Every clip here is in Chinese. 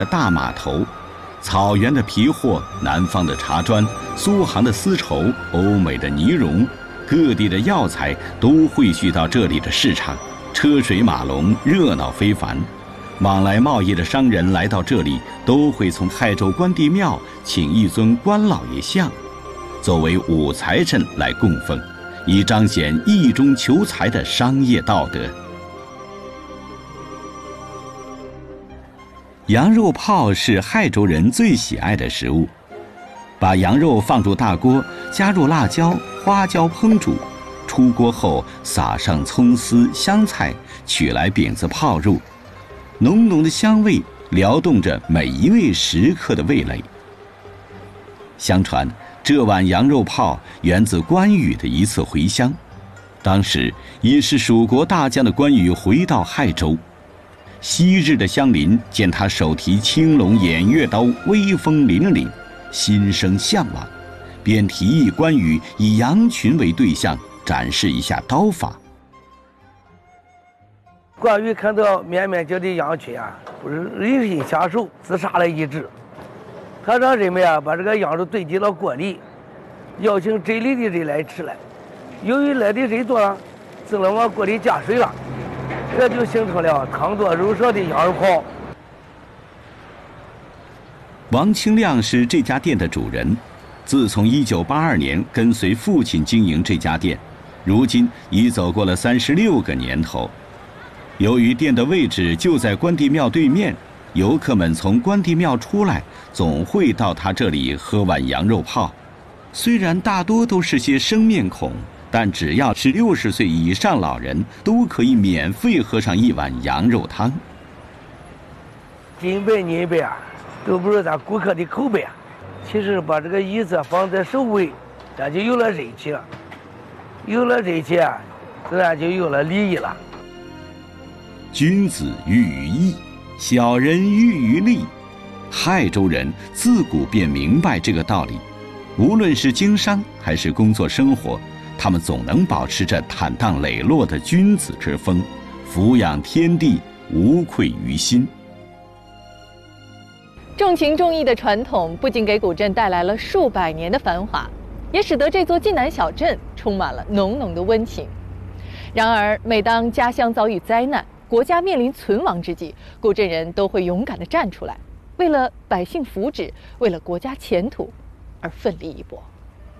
大码头，草原的皮货，南方的茶砖，苏杭的丝绸，欧美的呢绒，各地的药材都汇聚到这里的市场，车水马龙，热闹非凡。往来贸易的商人来到这里，都会从泰州关帝庙请一尊关老爷像，作为武财神来供奉，以彰显义中求财的商业道德。羊肉泡是泰州人最喜爱的食物，把羊肉放入大锅，加入辣椒、花椒烹煮，出锅后撒上葱丝、香菜，取来饼子泡入，浓浓的香味撩动着每一位食客的味蕾。相传这碗羊肉泡源自关羽的一次回乡，当时已是蜀国大将的关羽回到泰州，昔日的乡邻见他手提青龙偃月刀，威风凛凛，心生向往，便提议关羽以羊群为对象，展示一下刀法。 关羽看到面面角的羊群啊，不是忍心下手，自杀了一只。他让人们啊把这个羊肉堆进了锅里，邀请这里的人来吃来。由于来的人多了，只能往锅里加水了，这就形成了汤多肉少的羊肉泡。 王清亮是这家店的主人，自从1982年跟随父亲经营这家店，如今已走过了36个年头。由于店的位置就在关帝庙对面，游客们从关帝庙出来，总会到他这里喝碗羊肉泡。虽然大多都是些生面孔，但只要是60岁以上老人，都可以免费喝上一碗羊肉汤。 金杯银杯啊，都不是咱顾客的口碑啊。其实把这个椅子放在首位，咱就有了人气了。有了人气啊，自然就有了利益了。 君子喻于义，小人喻于利。泰州人自古便明白这个道理，无论是经商还是工作生活，他们总能保持着坦荡磊落的君子之风，俯仰天地，无愧于心。 重情重义的传统不仅给古镇带来了数百年的繁华，也使得这座晋南小镇充满了浓浓的温情。然而，每当家乡遭遇灾难，国家面临存亡之际，古镇人都会勇敢地站出来，为了百姓福祉，为了国家前途而奋力一搏。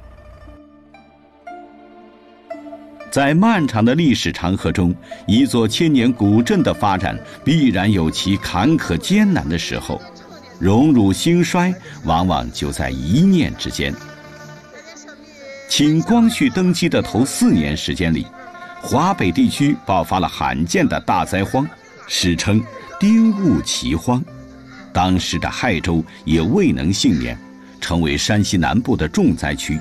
在漫长的历史长河中，一座千年古镇的发展必然有其坎坷艰难的时候，荣辱兴衰往往就在一念之间。清光绪登基的头4年时间里，华北地区爆发了罕见的大灾荒，史称丁戊奇荒。当时的泰州也未能幸免，成为山西南部的重灾区。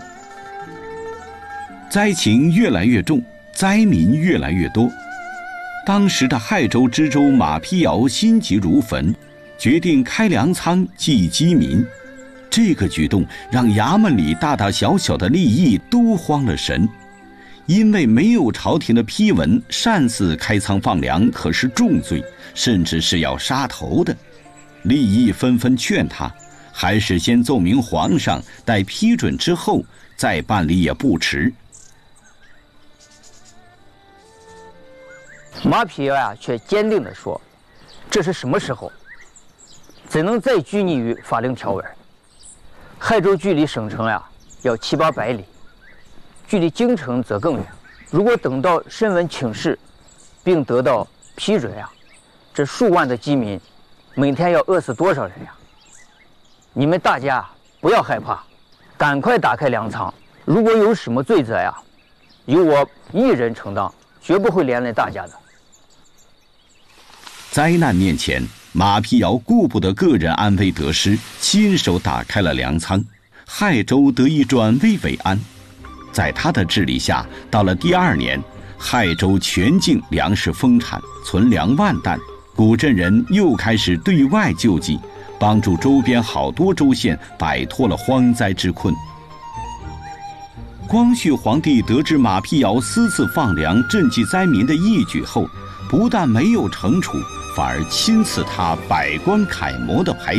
灾情越来越重，灾民越来越多。当时的泰州知州马丕尧心急如焚，决定开粮仓济饥民。这个举动让衙门里大大小小的吏役都慌了神。因为没有朝廷的批文，擅自开仓放粮可是重罪，甚至是要杀头的。吏役纷纷劝他，还是先奏明皇上，待批准之后再办理也不迟。 马丕尧呀，却坚定地说：“这是什么时候？怎能再拘泥于法令条文？泰州距离省城呀，要700-800里。距离京城则更远，如果等到申文请示，并得到批准呀，这数万的饥民，每天要饿死多少人呀？你们大家不要害怕，赶快打开粮仓，如果有什么罪责呀，由我一人承担，绝不会连累大家的。” 灾难面前，马丕尧顾不得个人安危得失，亲手打开了粮仓，泰州得以转危为安。在他的治理下，到了第2年，泰州全境粮食丰产，存粮万担，古镇人又开始对外救济，帮助周边好多州县摆脱了荒灾之困。光绪皇帝得知马丕尧私自放粮赈济灾民的义举后，不但没有惩处， 反而亲赐他百官楷模的牌